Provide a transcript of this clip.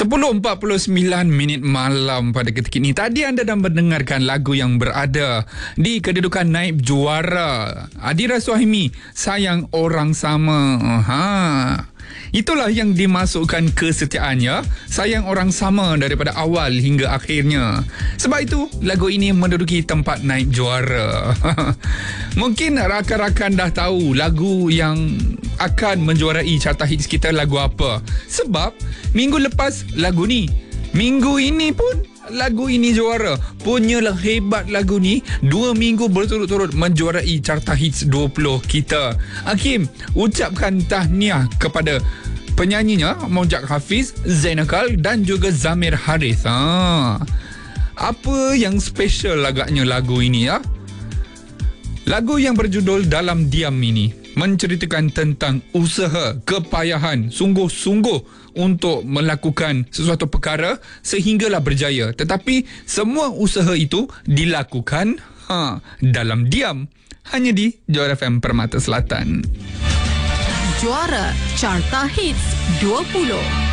10.49 malam pada ketika ini. Tadi anda dah mendengarkan lagu yang berada di kedudukan naib juara, Adira Suhaimi, Sayang Orang Sama. Itulah yang dimasukkan kesetiaannya, Sayang Orang Sama, daripada awal hingga akhirnya. Sebab itu lagu ini menduduki tempat naib juara. Mungkin rakan-rakan dah tahu lagu yang akan menjuarai carta hits kita lagu apa. Sebab minggu lepas lagu ni, minggu ini pun lagu ini juara. Punyalah hebat lagu ni, 2 minggu berturut-turut menjuarai carta hits 20 kita. Hakim, ucapkan tahniah kepada penyanyinya Mojak Hafiz, Zainakal dan juga Zamir Harith. Apa yang special agaknya lagu ini ya? Lagu yang berjudul Dalam Diam ini menceritakan tentang usaha, kepayahan, sungguh-sungguh untuk melakukan sesuatu perkara sehinggalah berjaya. Tetapi semua usaha itu dilakukan dalam diam. Hanya di Johor FM Permata Selatan. Juara Carta Hits 20.